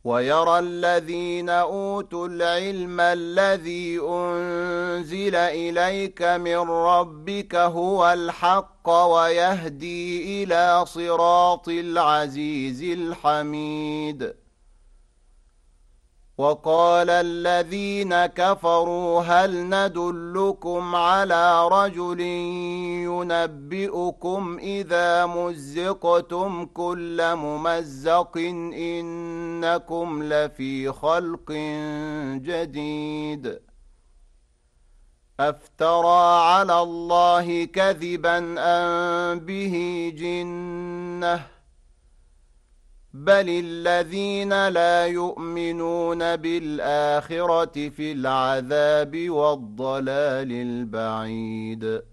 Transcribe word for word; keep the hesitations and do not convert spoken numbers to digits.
ويرى الذين أوتوا العلم الذي أنزل إليك من ربك هو الحق ويهدي إلى صراط العزيز الحميد. وقال الذين كفروا هل ندلكم على رجل ينبئكم إذا مزقتم كل ممزق إنكم لفي خلق جديد. أفترى على الله كذبا أم به جنة بل الذين لا يؤمنون بالآخرة في العذاب والضلال البعيد.